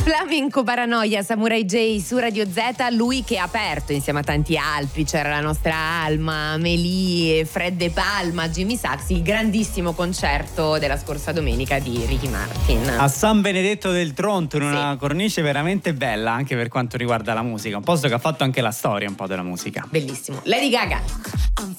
Flamenco Paranoia, Samurai J su Radio Z, lui che ha aperto insieme a tanti altri, c'era la nostra Alma, Amélie, Fred De Palma, Jimmy Saxi, il grandissimo concerto della scorsa domenica di Ricky Martin. A San Benedetto del Tronto, in una cornice veramente bella anche per quanto riguarda la musica, un posto che ha fatto anche la storia un po' della musica. Bellissimo. Lady Gaga.